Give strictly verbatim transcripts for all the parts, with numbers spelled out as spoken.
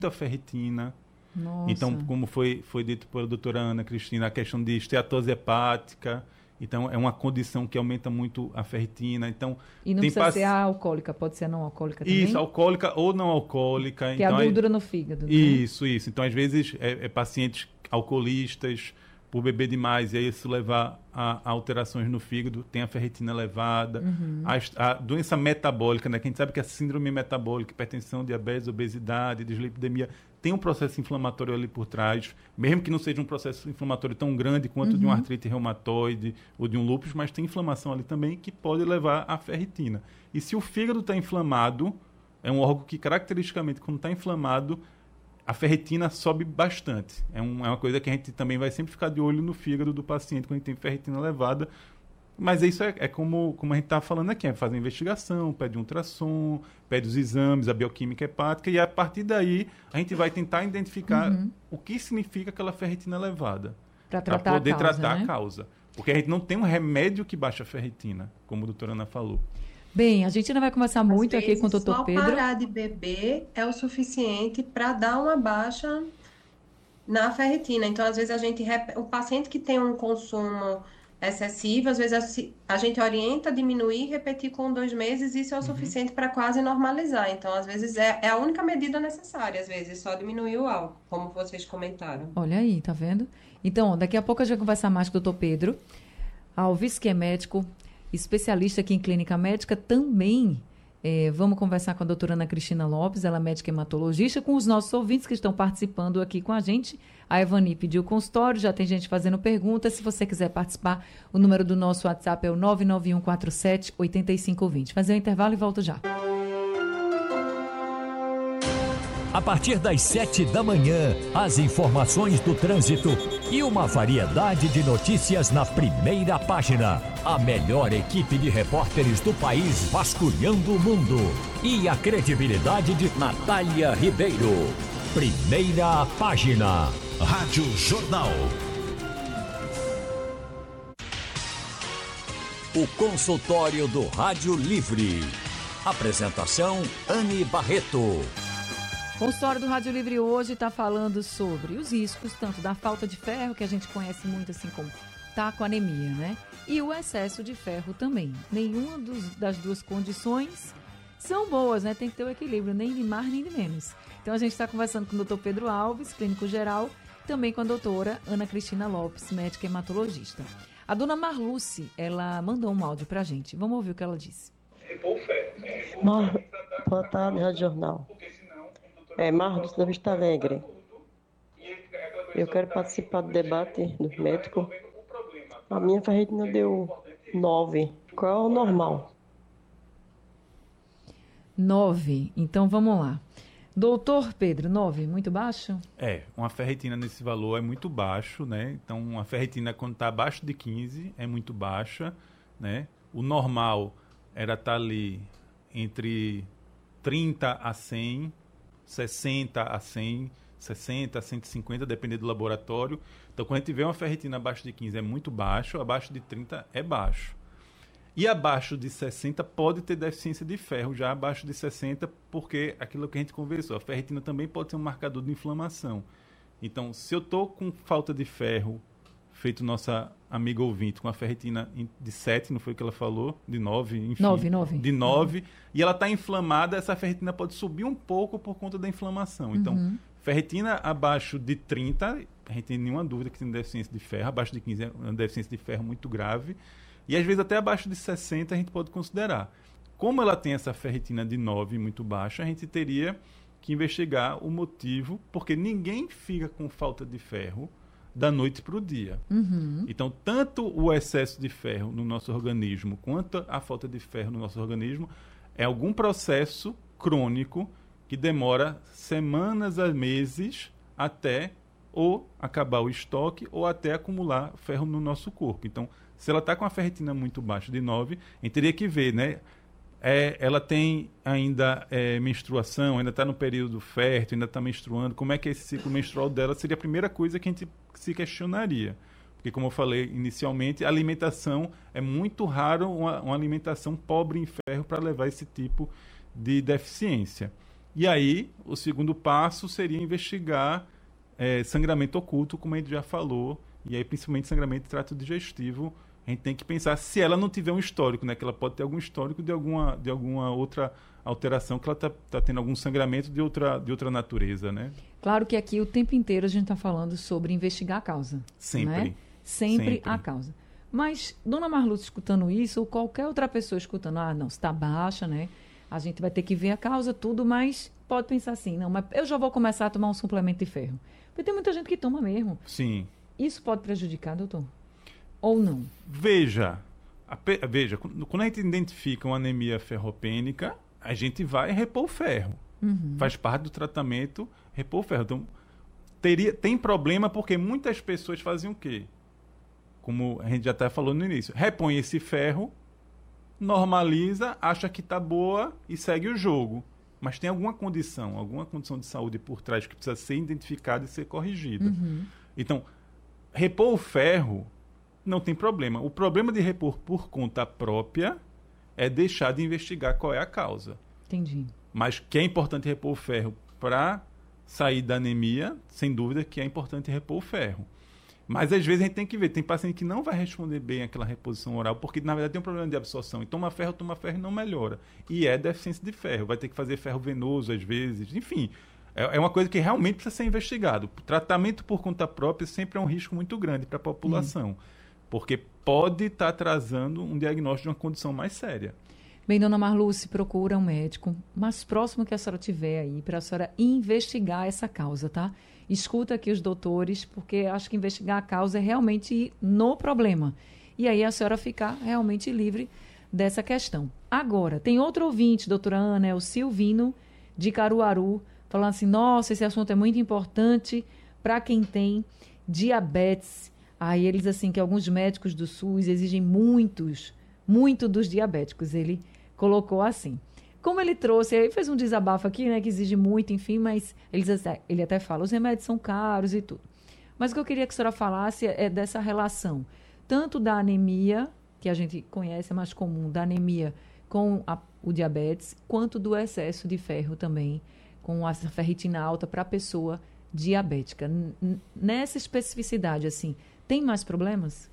muita ferritina. Nossa. Então, como foi, foi dito pela doutora Ana Cristina, a questão de esteatose hepática. Então, é uma condição que aumenta muito a ferritina. Então, e não tem precisa paci... ser a alcoólica, pode ser a não alcoólica também? Isso, alcoólica ou não alcoólica. Que então, é a gordura aí... no fígado, né? Isso, isso. Então, às vezes, é, é pacientes alcoolistas por beber demais, e aí isso levar a, a alterações no fígado, tem a ferritina elevada, uhum. a, a doença metabólica, né? Que a gente sabe que a síndrome metabólica, hipertensão, diabetes, obesidade, dislipidemia, tem um processo inflamatório ali por trás, mesmo que não seja um processo inflamatório tão grande quanto uhum. de uma artrite reumatoide ou de um lúpus, mas tem inflamação ali também que pode levar à ferritina. E se o fígado está inflamado, é um órgão que caracteristicamente, quando está inflamado, a ferritina sobe bastante. É, um, é uma coisa que a gente também vai sempre ficar de olho no fígado do paciente quando a gente tem ferritina elevada. Mas isso é, é como, como a gente está falando aqui, é fazer investigação, pede um ultrassom, pede os exames, a bioquímica hepática, e a partir daí a gente vai tentar identificar uhum. o que significa aquela ferritina elevada. Para tratar poder a causa, tratar né? a causa. Porque a gente não tem um remédio que baixa a ferritina, como a doutora Ana falou. Bem, a gente ainda vai conversar muito aqui com o doutor Pedro. Só parar de beber é o suficiente para dar uma baixa na ferritina. Então, às vezes, a gente o paciente que tem um consumo excessivo, às vezes a gente orienta a diminuir, repetir com dois meses, isso é o uhum. suficiente para quase normalizar. Então, às vezes, é, é a única medida necessária, às vezes, só diminuir o álcool, como vocês comentaram. Olha aí, tá vendo? Então, daqui a pouco a gente vai conversar mais com o doutor Pedro Alves, que é médico, especialista aqui em clínica médica, também é, vamos conversar com a doutora Ana Cristina Lopes, ela é médica hematologista, com os nossos ouvintes que estão participando aqui com a gente. A Evani pediu consultório, já tem gente fazendo perguntas. Se você quiser participar, o número do nosso WhatsApp é o nove nove um quatro sete oito cinco dois zero. Fazer um intervalo e volto já. A partir das sete da manhã, as informações do trânsito e uma variedade de notícias na primeira página. A melhor equipe de repórteres do país vasculhando o mundo. E a credibilidade de Natália Ribeiro. Primeira página. Rádio Jornal. O consultório do Rádio Livre. Apresentação Anne Barreto. O consultório do Rádio Livre hoje está falando sobre os riscos, tanto da falta de ferro, que a gente conhece muito assim como tá com anemia, né? E o excesso de ferro também. Nenhuma dos, das duas condições são boas, né? Tem que ter o equilíbrio, nem de mais nem de menos. Então a gente está conversando com o doutor Pedro Alves, clínico geral, também com a doutora Ana Cristina Lopes, médica hematologista. A dona Marluce, ela mandou um áudio pra gente. Vamos ouvir o que ela disse. Mar... Boa tarde, Rádio Jornal. É Marcos da Vista Alegre. Eu quero participar do debate do médico. A minha ferritina deu nove. Qual é o normal? nove. Então vamos lá. Doutor Pedro, nove, muito baixo? É, uma ferritina nesse valor é muito baixo, né? Então, uma ferritina quando está abaixo de quinze é muito baixa, né? O normal era estar ali entre trinta a cem, sessenta a cem, sessenta a cento e cinquenta, dependendo do laboratório. Então, quando a gente vê uma ferritina abaixo de quinze é muito baixo, abaixo de trinta é baixo. E abaixo de sessenta pode ter deficiência de ferro, já abaixo de sessenta, porque aquilo que a gente conversou, a ferritina também pode ser um marcador de inflamação. Então, se eu estou com falta de ferro, feito nossa amiga ouvinte, com a ferritina de sete, não foi o que ela falou? De nove, enfim. nove, nove. De nove, uhum. E ela está inflamada, essa ferritina pode subir um pouco por conta da inflamação. Então, uhum. ferritina abaixo de trinta, a gente tem nenhuma dúvida que tem deficiência de ferro, abaixo de quinze é uma deficiência de ferro muito grave. E às vezes até abaixo de sessenta a gente pode considerar. Como ela tem essa ferritina de nove muito baixa, a gente teria que investigar o motivo, porque ninguém fica com falta de ferro da noite para o dia. Uhum. Então, tanto o excesso de ferro no nosso organismo, quanto a falta de ferro no nosso organismo, é algum processo crônico que demora semanas a meses até ou acabar o estoque ou até acumular ferro no nosso corpo. Então, se ela está com a ferritina muito baixa, de nove, a gente teria que ver, né? É, ela tem ainda é, menstruação, ainda está no período fértil, ainda está menstruando. Como é que é esse ciclo menstrual dela? Seria a primeira coisa que a gente se questionaria. Porque, como eu falei inicialmente, a alimentação é muito raro uma, uma alimentação pobre em ferro para levar esse tipo de deficiência. E aí, o segundo passo seria investigar é, sangramento oculto, como a gente já falou, e aí principalmente sangramento de trato digestivo. A gente tem que pensar se ela não tiver um histórico, né? Que ela pode ter algum histórico de alguma, de alguma outra alteração, que ela está tá tendo algum sangramento de outra, de outra natureza, né? Claro que aqui o tempo inteiro a gente está falando sobre investigar a causa. Sempre. Né? Sempre, Sempre a causa. Mas, dona Marluce escutando isso, ou qualquer outra pessoa escutando, ah, não, está baixa, né? A gente vai ter que ver a causa, tudo, mas pode pensar assim, não, mas eu já vou começar a tomar um suplemento de ferro. Porque tem muita gente que toma mesmo. Sim. Isso pode prejudicar, doutor? Ou não? Veja, a, veja, quando a gente identifica uma anemia ferropênica, a gente vai repor o ferro. Uhum. Faz parte do tratamento repor o ferro. Então, teria, tem problema porque muitas pessoas fazem o quê? Como a gente já até falou no início, repõe esse ferro, normaliza, acha que está boa e segue o jogo. Mas tem alguma condição, alguma condição de saúde por trás que precisa ser identificada e ser corrigida. Uhum. Então, repor o ferro não tem problema. O problema de repor por conta própria é deixar de investigar qual é a causa. Entendi. Mas que é importante repor o ferro para sair da anemia, sem dúvida que é importante repor o ferro. Mas às vezes a gente tem que ver, tem paciente que não vai responder bem àquela reposição oral, porque na verdade tem um problema de absorção. E toma ferro, toma ferro e não melhora. E é deficiência de ferro, vai ter que fazer ferro venoso às vezes, enfim. É uma coisa que realmente precisa ser investigado. O tratamento por conta própria sempre é um risco muito grande para a população. Uhum. Porque pode estar tá trazendo um diagnóstico de uma condição mais séria. Bem, dona Marluce, procura um médico mais próximo que a senhora tiver aí, para a senhora investigar essa causa, tá? Escuta aqui os doutores, porque acho que investigar a causa é realmente ir no problema. E aí a senhora ficar realmente livre dessa questão. Agora, tem outro ouvinte, doutora Ana, é o Silvino, de Caruaru, falando assim, nossa, esse assunto é muito importante para quem tem diabetes. Aí eles assim que alguns médicos do SUS exigem muitos, muito dos diabéticos. Ele colocou assim. Como ele trouxe, ele fez um desabafo aqui, né, que exige muito, enfim, mas eles, ele até fala, os remédios são caros e tudo. Mas o que eu queria que a senhora falasse é dessa relação, tanto da anemia, que a gente conhece, é mais comum, da anemia com a, o diabetes, quanto do excesso de ferro também, com a ferritina alta para a pessoa diabética. N- nessa especificidade, assim, tem mais problemas?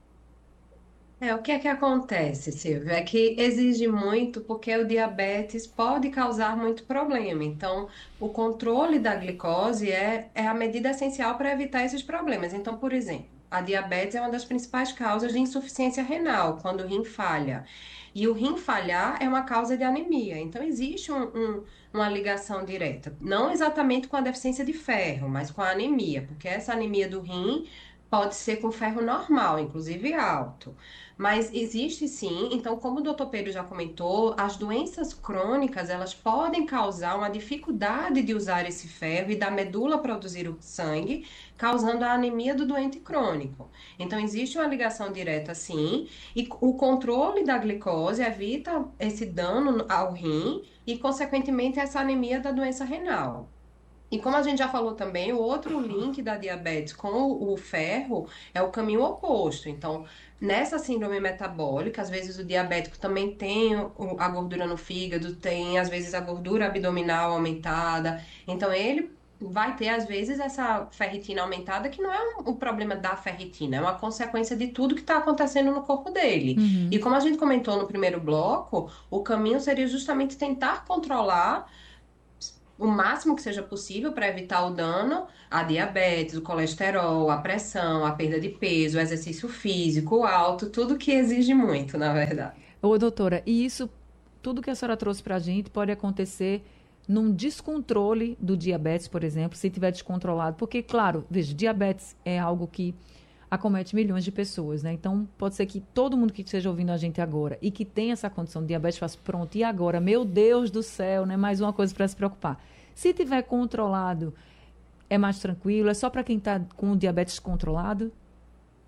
É, o que é que acontece, Silvio? É que exige muito porque o diabetes pode causar muito problema. Então, o controle da glicose é, é a medida essencial para evitar esses problemas. Então, por exemplo, a diabetes é uma das principais causas de insuficiência renal, quando o rim falha. E o rim falhar é uma causa de anemia. Então, existe um, um, uma ligação direta. Não exatamente com a deficiência de ferro, mas com a anemia, porque essa anemia do rim pode ser com ferro normal, inclusive alto. Mas existe sim, então como o doutor Pedro já comentou, as doenças crônicas, elas podem causar uma dificuldade de usar esse ferro e da medula produzir o sangue, causando a anemia do doente crônico. Então existe uma ligação direta sim, e o controle da glicose evita esse dano ao rim e consequentemente essa anemia da doença renal. E como a gente já falou também, o outro link da diabetes com o, o ferro é o caminho oposto. Então, nessa síndrome metabólica, às vezes o diabético também tem o- a gordura no fígado, tem às vezes a gordura abdominal aumentada. Então, ele vai ter às vezes essa ferritina aumentada, que não é um, um problema da ferritina, é uma consequência de tudo que está acontecendo no corpo dele. Uhum. E como a gente comentou no primeiro bloco, o caminho seria justamente tentar controlar o máximo que seja possível para evitar o dano à diabetes, o colesterol, a pressão, a perda de peso, o exercício físico, o alto, tudo que exige muito, na verdade. Ô, doutora, e isso, tudo que a senhora trouxe para a gente pode acontecer num descontrole do diabetes, por exemplo, se tiver descontrolado. Porque, claro, veja, diabetes é algo que acomete milhões de pessoas, né? Então, pode ser que todo mundo que esteja ouvindo a gente agora e que tem essa condição de diabetes faça, pronto, e agora? Meu Deus do céu, né? Mais uma coisa para se preocupar. Se tiver controlado, é mais tranquilo? É só para quem está com o diabetes controlado?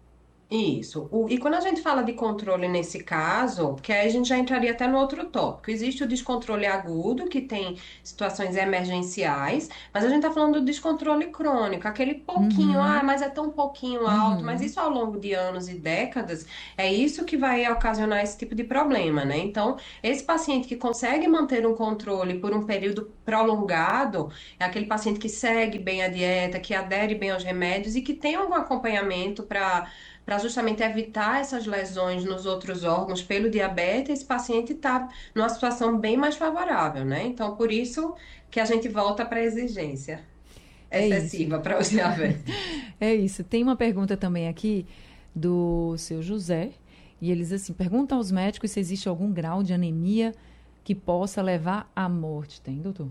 Isso. O- e quando a gente fala de controle nesse caso, que aí a gente já entraria até no outro tópico. Existe o descontrole agudo, que tem situações emergenciais, mas a gente está falando do descontrole crônico, aquele pouquinho, ah, Uhum, mas é tão pouquinho alto, mas uhum. isso ao longo de anos e décadas, é isso que vai ocasionar esse tipo de problema, né? Então, esse paciente que consegue manter um controle por um período prolongado, é aquele paciente que segue bem a dieta, que adere bem aos remédios e que tem algum acompanhamento para para justamente evitar essas lesões nos outros órgãos pelo diabetes, esse paciente está numa situação bem mais favorável, né? Então, por isso que a gente volta para a exigência É isso. excessiva para os diabéticos. É isso. Tem uma pergunta também aqui do seu José, e eles assim, perguntam aos médicos se existe algum grau de anemia que possa levar à morte. Tem, doutor?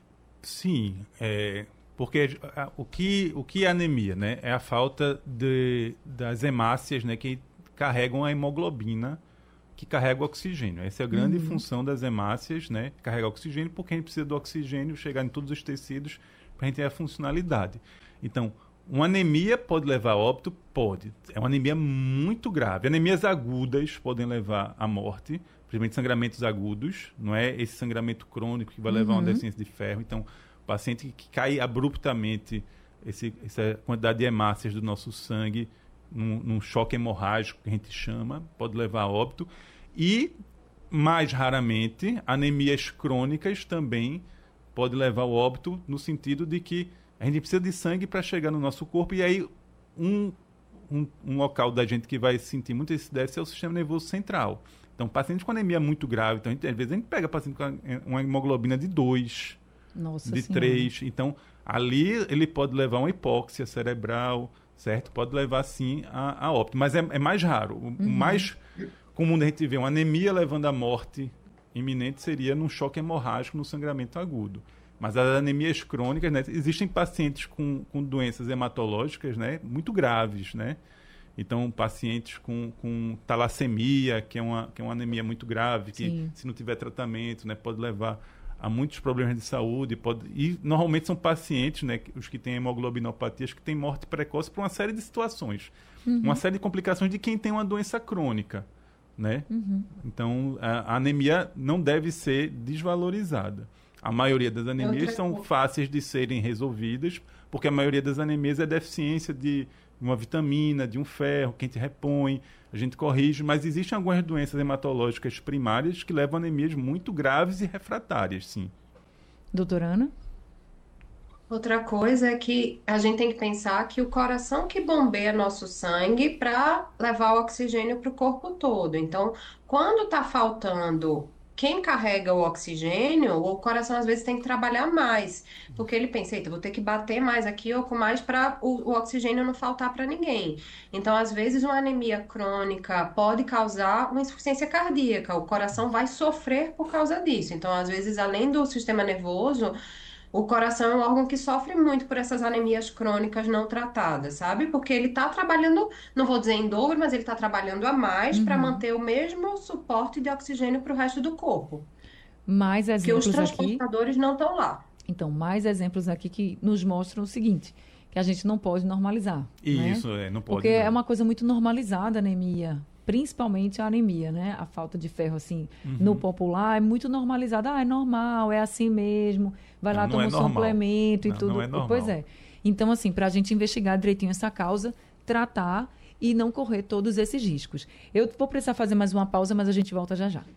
Sim, é, porque a- o que, o que é anemia, né? É a falta de, das hemácias, né, que carregam a hemoglobina, que carrega o oxigênio. Essa é a grande função das hemácias, né? Carregar oxigênio, porque a gente precisa do oxigênio chegar em todos os tecidos para a gente ter a funcionalidade. Então, uma anemia pode levar a óbito? Pode. É uma anemia muito grave. Anemias agudas podem levar à morte, principalmente sangramentos agudos, não é esse sangramento crônico que vai levar a uma deficiência de ferro. Então, o paciente que cai abruptamente esse, essa quantidade de hemácias do nosso sangue num, num choque hemorrágico, que a gente chama, pode levar a óbito. E, mais raramente, anemias crônicas também pode levar ao óbito, no sentido de que a gente precisa de sangue para chegar no nosso corpo, e aí um, um, um local da gente que vai sentir muito esse déficit é o sistema nervoso central. Então, paciente com anemia muito grave, então, a gente, às vezes a gente pega paciente com uma hemoglobina de dois, Nossa de Senhora. três. Então, ali ele pode levar uma hipóxia cerebral, certo? Pode levar, sim, a, a óbito. Mas é, é mais raro. O, o mais comum da gente ver uma anemia levando à morte iminente seria num choque hemorrágico, no sangramento agudo. Mas as anemias crônicas, né? Existem pacientes com, com doenças hematológicas, né, muito graves, né? Então, pacientes com, com talassemia, que é, uma, que é uma anemia muito grave, que Sim. se não tiver tratamento, né, pode levar a muitos problemas de saúde. Pode... E normalmente são pacientes, né, os que têm hemoglobinopatias, que têm morte precoce por uma série de situações. Uma série de complicações de quem tem uma doença crônica, né? Então, a, a anemia não deve ser desvalorizada. A maioria das anemias Outra são coisa. fáceis de serem resolvidas, porque a maioria das anemias é deficiência de uma vitamina, de um ferro, que a gente repõe, a gente corrige, mas existem algumas doenças hematológicas primárias que levam a anemias muito graves e refratárias, sim. Doutora Ana? Outra coisa é que a gente tem que pensar que o coração que bombeia nosso sangue para levar o oxigênio para o corpo todo. Então, quando está faltando quem carrega o oxigênio, o coração às vezes tem que trabalhar mais, porque ele pensa, eita, vou ter que bater mais aqui ou com mais para o, o oxigênio não faltar para ninguém. Então, às vezes, uma anemia crônica pode causar uma insuficiência cardíaca, o coração vai sofrer por causa disso. Então, às vezes, além do sistema nervoso, o coração é um órgão que sofre muito por essas anemias crônicas não tratadas, sabe? Porque ele está trabalhando, não vou dizer em dobro, mas ele está trabalhando a mais para manter o mesmo suporte de oxigênio para o resto do corpo. Mais Porque os exemplos aqui. transportadores não estão lá. Então, mais exemplos aqui que nos mostram o seguinte, que a gente não pode normalizar. E né? isso, é, não pode. Porque não. é uma coisa muito normalizada a anemia, principalmente a anemia, né? A falta de ferro, assim, Uhum. no popular é muito normalizada. Ah, é normal, é assim mesmo. Vai Não, lá, não toma é um normal. suplemento e Não, tudo. não é normal. Pois é. Então, assim, para a gente investigar direitinho essa causa, tratar e não correr todos esses riscos. Eu vou precisar fazer mais uma pausa, mas a gente volta já já.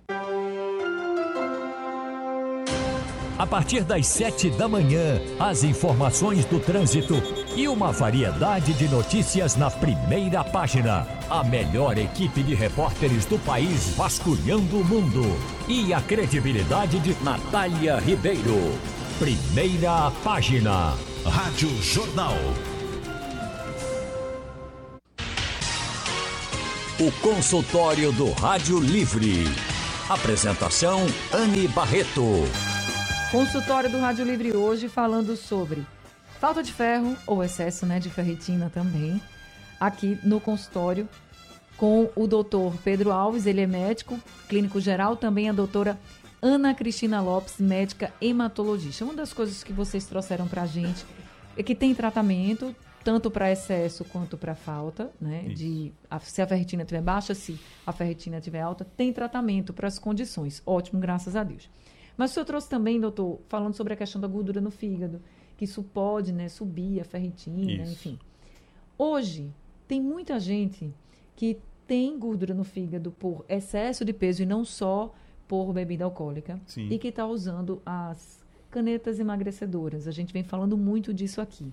A partir das sete da manhã, as informações do trânsito e uma variedade de notícias na primeira página. A melhor equipe de repórteres do país vasculhando o mundo. E a credibilidade de Natália Ribeiro. Primeira página. Rádio Jornal. O consultório do Rádio Livre. Apresentação Anne Barreto. Consultório do Rádio Livre hoje falando sobre falta de ferro ou excesso, né, de ferritina também, aqui no consultório com o doutor Pedro Alves, ele é médico, clínico geral, também a doutora Ana Cristina Lopes, médica hematologista. Uma das coisas que vocês trouxeram pra gente é que tem tratamento, tanto para excesso quanto para falta, né? De, a, se a ferritina estiver baixa, se a ferritina estiver alta, tem tratamento para as condições. Ótimo, graças a Deus. Mas o senhor trouxe também, doutor, falando sobre a questão da gordura no fígado, que isso pode, né, subir a ferritina, Isso. enfim. Hoje, tem muita gente que tem gordura no fígado por excesso de peso e não só por bebida alcoólica. Sim. E que está usando as canetas emagrecedoras. A gente vem falando muito disso aqui.